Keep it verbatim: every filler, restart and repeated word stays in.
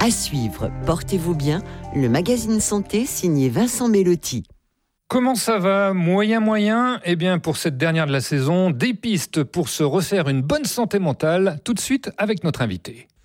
À suivre, portez-vous bien, le magazine santé signé Vincent Mellotti. Comment ça va ? Moyen, moyen ? Eh bien, pour cette dernière de la saison, des pistes pour se refaire une bonne santé mentale, tout de suite avec notre invité.